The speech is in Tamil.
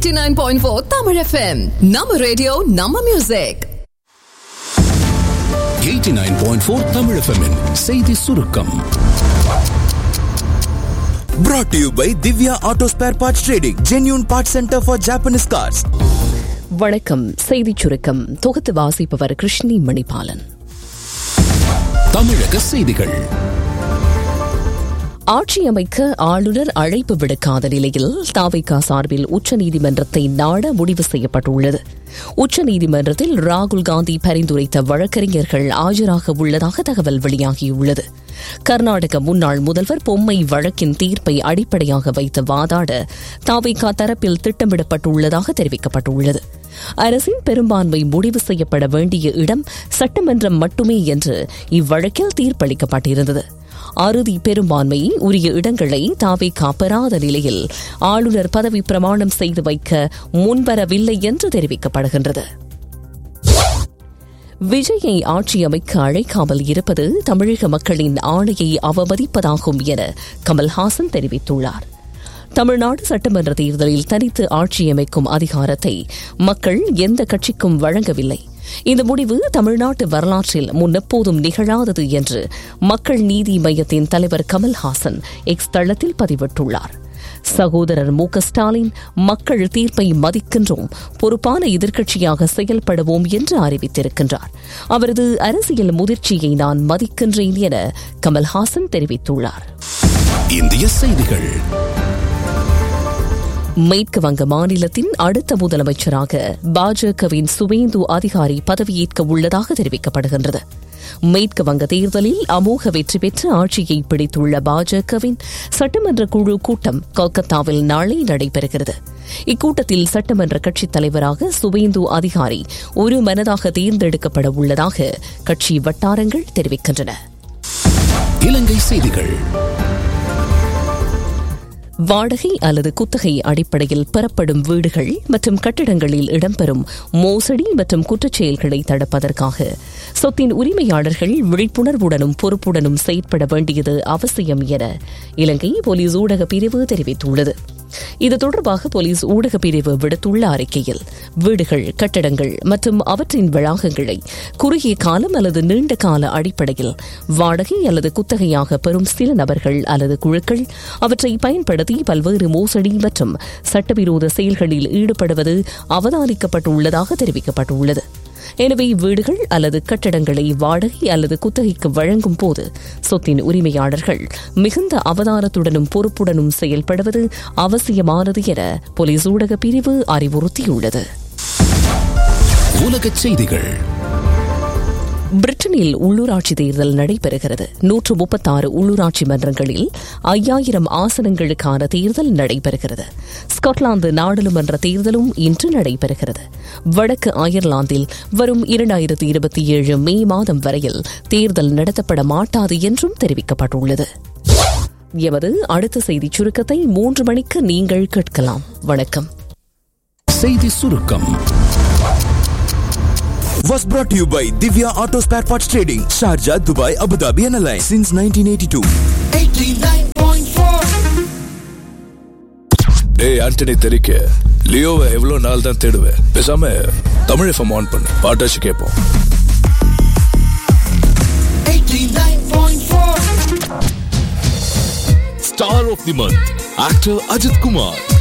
89.4 Tamil FM. நம்ம ரேடியோ நம்ம மியூசிக். 89.4 Tamil FM -இன் செய்தி சுருக்கம். Brought to you by Divya Auto Spare Parts Trading, genuine parts center for Japanese cars. வணக்கம். செய்திச் சுருக்கம் தொகுத்து வாசிப்பவர் கிருஷ்ணி மணிபாலன். தமிழக செய்திகள். ஆட்சி அமைக்க ஆளுநர் அழைப்பு விடுக்காத நிலையில் தாவேகா சார்பில் உச்சநீதிமன்றத்தை நாட முடிவு செய்யப்பட்டுள்ளது. உச்சநீதிமன்றத்தில் ராகுல் காந்தி பரிந்துரைத்த வழக்கறிஞர்கள் ஆஜராக உள்ளதாக தகவல் வெளியாகியுள்ளது. கர்நாடக முன்னாள் முதல்வர் பொம்மை வழக்கின் தீர்ப்பை அடிப்படையாக வைத்து வாதாட தாவேகா தரப்பில் திட்டமிடப்பட்டுள்ளதாக தெரிவிக்கப்பட்டுள்ளது. அரசின் பெரும்பான்மை முடிவு செய்யப்பட வேண்டிய இடம் சட்டமன்றம் மட்டுமே என்று இவ்வழக்கில் தீர்ப்பளிக்கப்பட்டிருந்தது. அறுதி பெரும்பான்மையை உரிய இடங்களை தாவேகா பெறாத நிலையில் ஆளுநர் பதவி பிரமாணம் செய்து வைக்க முன்வரவில்லை என்று தெரிவிக்கப்படுகின்றது. விஜயை ஆட்சி அமைக்க அழைக்காமல் இருப்பது தமிழக மக்களின் ஆணையை அவமதிப்பதாகும் என கமல்ஹாசன் தெரிவித்துள்ளார். தமிழ்நாடு சட்டமன்ற தேர்தலில் தனித்து ஆட்சி அமைக்கும் அதிகாரத்தை மக்கள் எந்த கட்சிக்கும் வழங்கவில்லை. இந்த முடிவு தமிழ்நாட்டு வரலாற்றில் முன்னெப்போதும் நிகழாதது என்று மக்கள் நீதி மய்யத்தின் தலைவர் கமல்ஹாசன் எக்ஸ் தளத்தில் பதிவிட்டுள்ளார். சகோதரர் மு க ஸ்டாலின் மக்கள் தீர்ப்பை மதிக்கின்றோம், பொறுப்பான எதிர்க்கட்சியாக செயல்படுவோம் என்று அறிவித்திருக்கின்றார். அவரது அரசியல் முதிர்ச்சியை நான் மதிக்கின்றேன் என கமல்ஹாசன் தெரிவித்துள்ளார். இந்திய செய்திகள். மேற்கு வங்க மாநிலத்தின் அடுத்த முதலமைச்சராக பாஜகவின் சுவேந்து அதிகாரி பதவியேற்க உள்ளதாக தெரிவிக்கப்படுகின்றது. மேற்கு வங்க தேர்தலில் அமோக வெற்றி பெற்று ஆட்சியை பிடித்துள்ள பாஜகவின் சட்டமன்ற குழு கூட்டம் கொல்கத்தாவில் நாளை நடைபெறுகிறது. இக்கூட்டத்தில் சட்டமன்ற கட்சித் தலைவராக சுவேந்து அதிகாரி ஒரு மனதாக தேர்ந்தெடுக்கப்பட உள்ளதாக கட்சி வட்டாரங்கள் தெரிவிக்கின்றன. இலங்கை செய்திகள். வாடகை அல்லது குத்தகை அடிப்படையில் பெறப்படும் வீடுகள் மற்றும் கட்டிடங்களில் இடம்பெறும் மோசடி மற்றும் குற்றச்செயல்களை தடுப்பதற்காக சொத்தின் உரிமையாளர்கள் விழிப்புணர்வுடனும் பொறுப்புடனும் செயற்பட வேண்டியது அவசியம் என இலங்கை போலீஸ் ஊடக பிரிவு தெரிவித்துள்ளது. இது தொடர்பாக போலீஸ் ஊடக பிரிவு விடுத்துள்ள அறிக்கையில் வீடுகள், கட்டடங்கள் மற்றும் அவற்றின் வளாகங்களை குறுகிய காலம் அல்லது நீண்ட கால அடிப்படையில் வாடகை அல்லது குத்தகையாக பெறும் சில நபர்கள் அல்லது குழுக்கள் அவற்றை பயன்படுத்தி பல்வேறு மோசடி மற்றும் சட்டவிரோத செயல்களில் ஈடுபடுவது அவதானிக்கப்பட்டுள்ளதாக தெரிவிக்கப்பட்டுள்ளது. எனவே வீடுகள் அல்லது கட்டடங்களை வாடகை அல்லது குத்தகைக்கு வழங்கும் போது சொத்தின் உரிமையாளர்கள் மிகுந்த அவதானத்துடனும் பொறுப்புடனும் செயல்படுவது அவசியமானது என போலீஸ் ஊடக பிரிவு அறிவுறுத்தியுள்ளது. உலகச் செய்திகள். பிரிட்டனில் உள்ளூராட்சி தேர்தல் நடைபெறுகிறது. 136 உள்ளூராட்சி மன்றங்களில் 5000 ஆசனங்களுக்கான தேர்தல் நடைபெறுகிறது. ஸ்காட்லாந்து நாடாளுமன்ற தேர்தலும் இன்று நடைபெறுகிறது. வடக்கு அயர்லாந்தில் வரும் 2027 மே மாதம் வரையில் தேர்தல் நடத்தப்பட மாட்டாது என்றும் தெரிவிக்கப்பட்டுள்ளது. எமது அடுத்த செய்திச் சுருக்கத்தை 3 மணிக்கு நீங்கள் கேட்கலாம். வணக்கம். செய்தி சுருக்கம் Was brought to you by Divya Auto Spare Parts Trading, Sharjah, Dubai, Abu Dhabi and Alliance since 1982. 89.4. டேய் ஆண்டனி தெரிக்க லியோவை எவ்வளோ நாள் தான் தேடுவேன். பேசாம தமிழ் எஃப்எம் ஆன் பண்ணு, பாட்டாச்சு கேட்போம். 89.4. Star of the month, actor Ajit Kumar.